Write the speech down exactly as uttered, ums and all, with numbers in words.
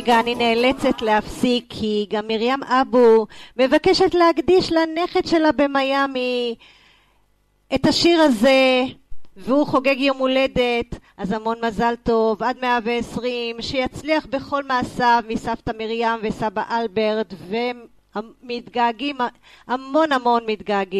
אני נאלצת להפסיק כי גם מרים אבו מבקשת להקדיש לנכד שלה במיאמי את השיר הזה, והוא חוגג יום הולדת, אז המון מזל טוב, עד מאה ועשרים, שיצליח בכל מעשיו, מסבתא מרים וסבא אלברט, ומתגעגעים, המון המון מתגעגעים.